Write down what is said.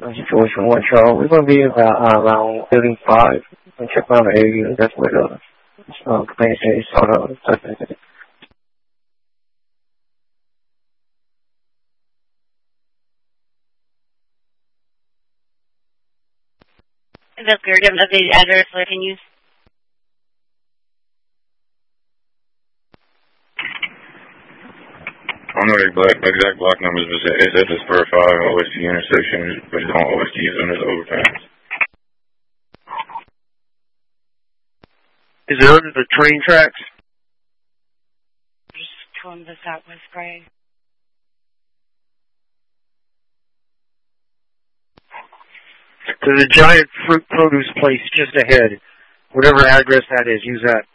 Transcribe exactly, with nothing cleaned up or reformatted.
situation went, y'all. We're going to be about, uh, around Building five. And check around the area. That's where the uh, complaint is. So, uh, That's clear. Do you have an updated address so I can use? I don't know the exact, exact block numbers, but it's at the Spur five O S T intersection, but it's on O S T, it's under the overpass. Is it under the train tracks? Just pulling the Southwest Grade. To the giant fruit produce place just ahead. Whatever address that is, use that.